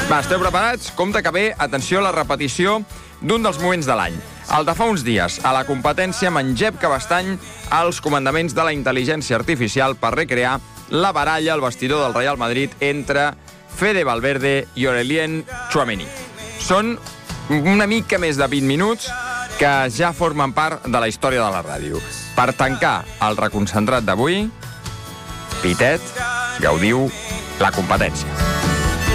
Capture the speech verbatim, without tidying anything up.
Va, esteu preparats? Compte que ve, atenció a la repetició d'un dels moments de l'any. El de fa uns dies, a la competència Mengep Cabestany als comandaments de la intel·ligència artificial per recrear la baralla al vestidor del Real Madrid entre Fede Valverde i Aurélien Tchouaméni. Són una mica més de vint minuts que ja formen part de la història de la ràdio. Per tancar el reconcentrat d'avui, Pitet, gaudiu la competència.